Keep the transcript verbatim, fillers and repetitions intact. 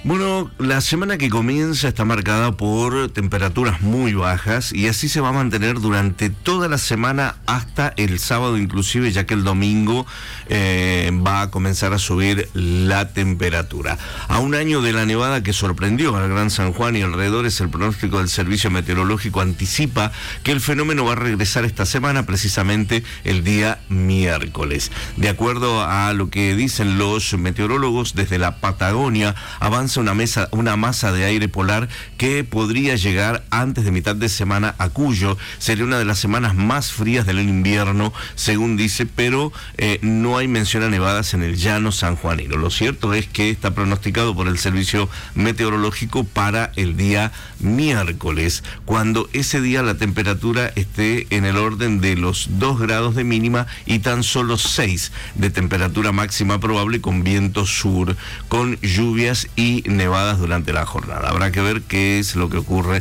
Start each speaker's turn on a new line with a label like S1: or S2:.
S1: Bueno, la semana que comienza está marcada por temperaturas muy bajas y así se va a mantener durante toda la semana hasta el sábado inclusive, ya que el domingo eh, va a comenzar a subir la temperatura. A un año de la nevada que sorprendió al Gran San Juan y alrededores, el pronóstico del Servicio Meteorológico anticipa que el fenómeno va a regresar esta semana, precisamente el día miércoles. De acuerdo a lo que dicen los meteorólogos, desde la Patagonia avanza una, mesa, una masa de aire polar que podría llegar antes de mitad de semana a Cuyo. Sería una de las semanas más frías del invierno, según dice, pero eh, no hay mención a nevadas en el llano sanjuanino. Lo cierto es que está pronosticado por el Servicio Meteorológico para el día miércoles, cuando ese día la temperatura esté en el orden de los dos grados de mínima y tan solo seis de temperatura máxima probable, con viento sur, con lluvias y nevadas durante la jornada. Habrá que ver qué es lo que ocurre